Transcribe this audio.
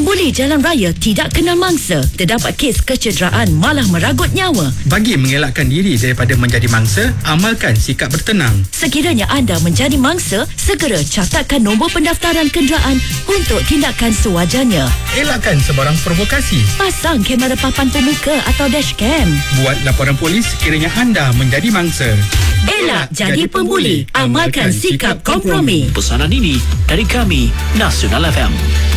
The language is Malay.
Pembuli jalan raya tidak kenal mangsa, terdapat kes kecederaan malah meragut nyawa. Bagi mengelakkan diri daripada menjadi mangsa, amalkan sikap bertenang. Sekiranya anda menjadi mangsa, segera catatkan nombor pendaftaran kenderaan untuk tindakan sewajarnya. Elakkan sebarang provokasi. Pasang kamera papan pemuka atau dashcam. Buat laporan polis sekiranya anda menjadi mangsa. Elak jadi pembuli, amalkan sikap kompromi. Pesanan ini dari kami, Nasional FM.